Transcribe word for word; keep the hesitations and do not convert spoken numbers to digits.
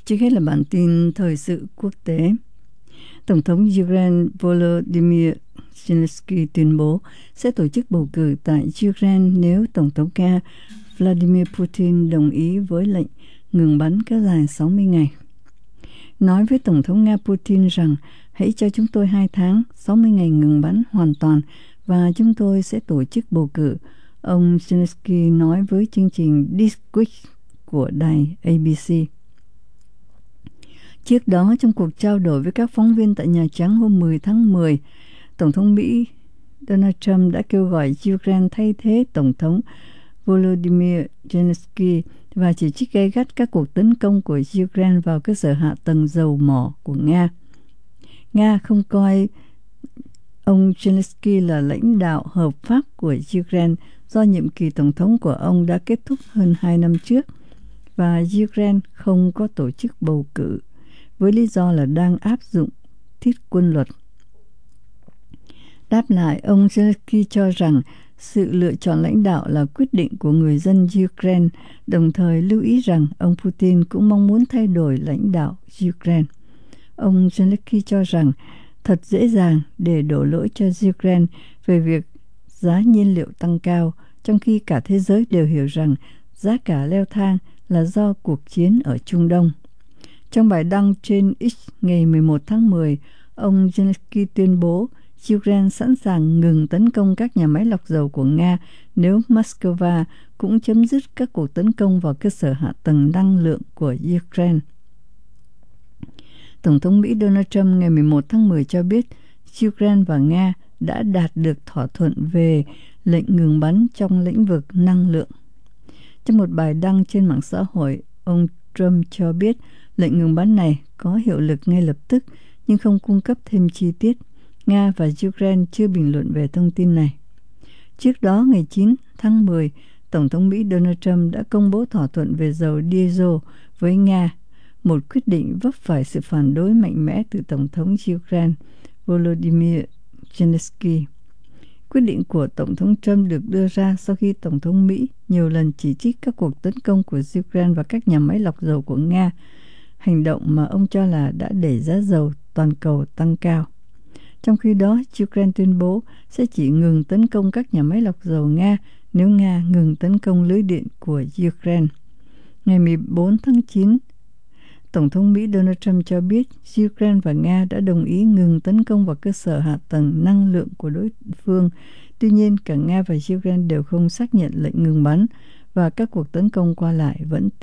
Trước hết là bản tin thời sự quốc tế. Tổng thống Ukraine Volodymyr Zelensky tuyên bố sẽ tổ chức bầu cử tại Ukraine nếu Tổng thống Nga Vladimir Putin đồng ý với lệnh ngừng bắn kéo dài sáu mươi ngày. Nói với Tổng thống Nga Putin rằng hãy cho chúng tôi hai tháng, sáu mươi ngày ngừng bắn hoàn toàn và chúng tôi sẽ tổ chức bầu cử. Ông Zelensky nói với chương trình This Week của đài A B C. Trước đó, trong cuộc trao đổi với các phóng viên tại Nhà Trắng hôm mười tháng mười, Tổng thống Mỹ Donald Trump đã kêu gọi Ukraine thay thế Tổng thống Volodymyr Zelensky và chỉ trích gay gắt các cuộc tấn công của Ukraine vào cơ sở hạ tầng dầu mỏ của Nga. Nga không coi ông Zelensky là lãnh đạo hợp pháp của Ukraine do nhiệm kỳ Tổng thống của ông đã kết thúc hơn hai năm trước và Ukraine không có tổ chức bầu cử với lý do là đang áp dụng thiết quân luật. Đáp lại, ông Zelensky cho rằng sự lựa chọn lãnh đạo là quyết định của người dân Ukraine, đồng thời lưu ý rằng ông Putin cũng mong muốn thay đổi lãnh đạo Ukraine. Ông Zelensky cho rằng thật dễ dàng để đổ lỗi cho Ukraine về việc giá nhiên liệu tăng cao, trong khi cả thế giới đều hiểu rằng giá cả leo thang là do cuộc chiến ở Trung Đông. Trong bài đăng trên X ngày mười một tháng mười, ông Zelensky tuyên bố Ukraine sẵn sàng ngừng tấn công các nhà máy lọc dầu của Nga nếu Moscow cũng chấm dứt các cuộc tấn công vào cơ sở hạ tầng năng lượng của Ukraine. Tổng thống Mỹ Donald Trump ngày mười một tháng mười cho biết Ukraine và Nga đã đạt được thỏa thuận về lệnh ngừng bắn trong lĩnh vực năng lượng. Trong một bài đăng trên mạng xã hội, ông Trump cho biết lệnh ngừng bắn này có hiệu lực ngay lập tức nhưng không cung cấp thêm chi tiết. Nga và Ukraine chưa bình luận về thông tin này. Trước đó, ngày chín tháng mười, Tổng thống Mỹ Donald Trump đã công bố thỏa thuận về dầu diesel với Nga, một quyết định vấp phải sự phản đối mạnh mẽ từ Tổng thống Ukraine Volodymyr Zelensky. Quyết định của Tổng thống Trump được đưa ra sau khi Tổng thống Mỹ nhiều lần chỉ trích các cuộc tấn công của Ukraine và các nhà máy lọc dầu của Nga, hành động mà ông cho là đã đẩy giá dầu toàn cầu tăng cao. Trong khi đó, Ukraine tuyên bố sẽ chỉ ngừng tấn công các nhà máy lọc dầu Nga nếu Nga ngừng tấn công lưới điện của Ukraine. Ngày mười bốn tháng chín, Tổng thống Mỹ Donald Trump cho biết Ukraine và Nga đã đồng ý ngừng tấn công vào cơ sở hạ tầng năng lượng của đối phương. Tuy nhiên, cả Nga và Ukraine đều không xác nhận lệnh ngừng bắn và các cuộc tấn công qua lại vẫn